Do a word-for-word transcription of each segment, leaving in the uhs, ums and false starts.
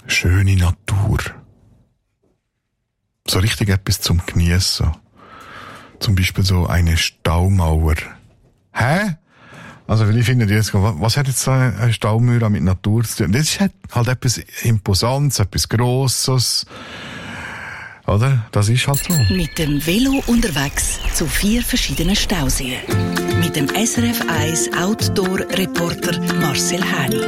Schöne Natur. So richtig etwas zum Geniessen. Zum Beispiel so eine Staumauer. Hä? Also, weil ich finde, jetzt, was hat jetzt eine Staumauer mit Natur zu tun? Das ist halt, halt etwas Imposantes, etwas Grosses. Oder? Das ist halt so. Mit dem Velo unterwegs zu vier verschiedenen Stauseen. Mit dem S R F eins Outdoor-Reporter Marcel Häni.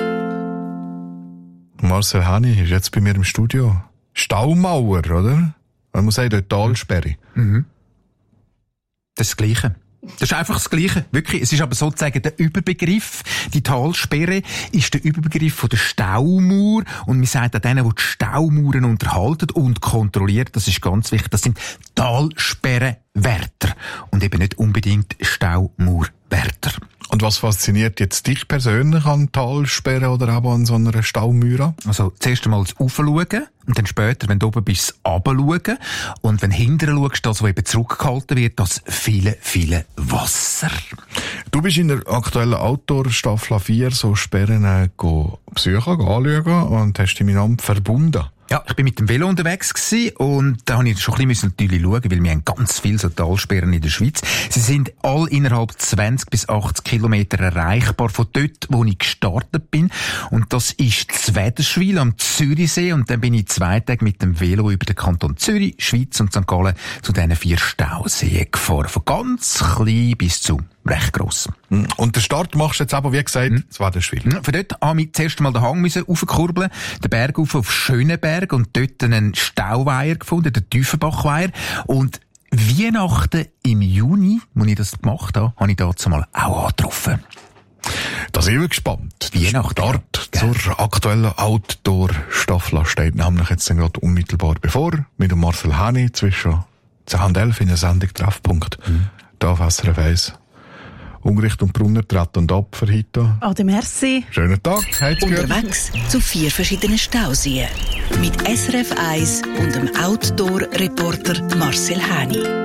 Marcel Häni ist jetzt bei mir im Studio. Staumauer, oder? Man muss sagen, dort Talsperre. Mhm. Das ist das Gleiche. Das ist einfach das Gleiche. Wirklich. Es ist aber sozusagen der Überbegriff. Die Talsperre ist der Überbegriff von der Staumauer. Und man sagt auch denen, die die Staumauern unterhalten und kontrollieren, das ist ganz wichtig, das sind Talsperrenwärter. Und eben nicht unbedingt Staumauerwärter. Und was fasziniert jetzt dich persönlich an Talsperren oder auch an so einer Staumauer? Also, zuerst einmal das Raufschauen und dann später, wenn du oben bist, das Runterschauen. Und wenn du hinterher schaust, das, was eben zurückgehalten wird, das viele, viele Wasser. Du bist in der aktuellen Outdoor-Staffel vier so Sperren äh, go besuchen, go anschauen und hast dich miteinander verbunden. Ja, ich bin mit dem Velo unterwegs gewesen und da habe ich schon ein bisschen natürlich schauen, weil wir haben ganz viele so Talsperren in der Schweiz. Sie sind all innerhalb zwanzig bis achtzig Kilometer erreichbar von dort, wo ich gestartet bin. Und das ist Zwederschwil am Zürichsee und dann bin ich zwei Tage mit dem Velo über den Kanton Zürich, Schweiz und Sankt Gallen zu diesen vier Stauseen gefahren. Von ganz klein bis zu recht gross. Und den Start machst du jetzt aber, wie gesagt, mhm. Zwederschwil. Von dort haben wir zuerst mal den Hang müssen raufkurbeln, den Berg rauf auf Schöneberg und dort einen Stauweiher gefunden, den Tiefenbachweiher. Und Weihnachten im Juni, als ich das gemacht habe, habe ich dazu mal auch angetroffen. Da sind wir gespannt. Weihnachten. Start ja. zur aktuellen Outdoor-Staffel steht nämlich jetzt gerade unmittelbar bevor, mit dem Marcel Häni zwischen zehn und elf in der Sendung Treffpunkt. Mhm. Da auf S R F eins. Ungericht und Brunner treten und ab für heute. Ade, merci. Schönen Tag. Unterwegs zu vier verschiedenen Stauseen. Mit S R F eins und dem Outdoor-Reporter Marcel Häni.